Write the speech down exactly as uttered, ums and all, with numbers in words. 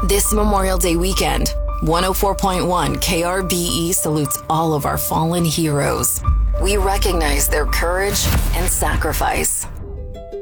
This Memorial Day weekend, one oh four point one K R B E salutes all of our fallen heroes. We recognize their courage and sacrifice.